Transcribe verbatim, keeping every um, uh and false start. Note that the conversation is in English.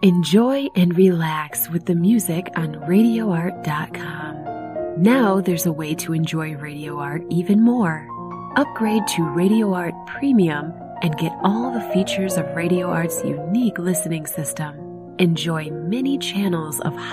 Enjoy and relax with the music on radio art dot com. Now there's a way to enjoy Radio Art even more. Upgrade to Radio Art Premium and get all the features of Radio Art's unique listening system. Enjoy many channels of